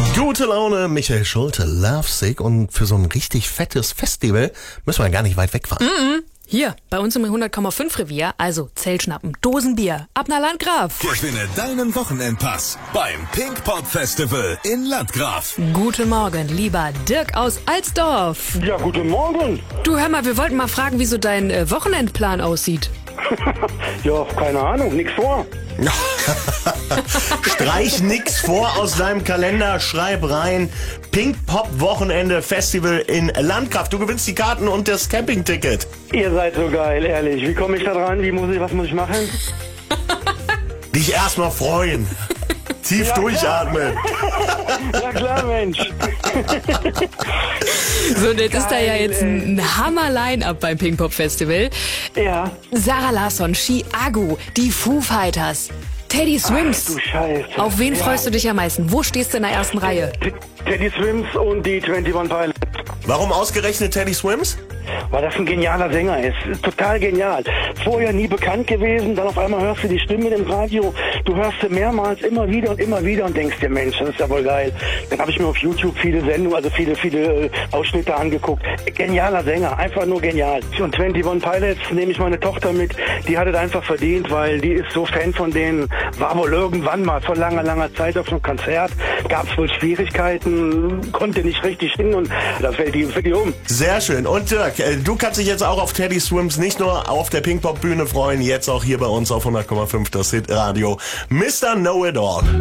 Gute Laune, Michael Schulte, Lovesick. Und für so ein richtig fettes Festival müssen wir gar nicht weit wegfahren. Hier, bei uns im 100,5 Revier, also Zeltschnappen, Dosenbier, ab nach Landgraf. Gewinne deinen Wochenendpass beim Pink Pop Festival in Landgraf. Guten Morgen, lieber Dirk aus Alsdorf. Ja, guten Morgen. Du, hör mal, wir wollten mal fragen, wie so dein Wochenendplan aussieht. Ja, keine Ahnung, nix vor. Streich nix vor aus deinem Kalender, schreib rein. Pink Pop Wochenende Festival in Landgraf. Du gewinnst die Karten und das Campingticket. Ihr seid so geil, ehrlich. Wie komme ich da dran? Was muss ich machen? Dich erstmal freuen. Tief durchatmen. Ja klar, Mensch. So, und jetzt ist da ja jetzt ein Hammer-Line-Up beim Pink Pop Festival. Ja. Sarah Larsson, Chiago, die Foo Fighters, Teddy Swims. Du Scheiße. Auf wen freust du dich am meisten? Wo stehst du in der ersten Reihe? Teddy Swims und die 21 Pilots. Warum ausgerechnet Teddy Swims? Weil das ein genialer Sänger ist. Total genial. Vorher nie bekannt gewesen, dann auf einmal hörst du die Stimme im Radio. Du hörst sie mehrmals immer wieder und denkst dir, Mensch, das ist ja wohl geil. Dann habe ich mir auf YouTube viele Sendungen, also viele Ausschnitte angeguckt. Genialer Sänger, einfach nur genial. Und 21 Pilots nehme ich meine Tochter mit. Die hat es einfach verdient, weil die ist so Fan von denen. War wohl irgendwann mal vor langer Zeit auf einem Konzert. Gab es wohl Schwierigkeiten, konnte nicht richtig hin und da fällt die um. Sehr schön. Und Dirk, du kannst dich jetzt auch auf Teddy Swims nicht nur auf der Pink Pop Bühne freuen, jetzt auch hier bei uns auf 100,5 das Hit Radio. Mr. Know It All.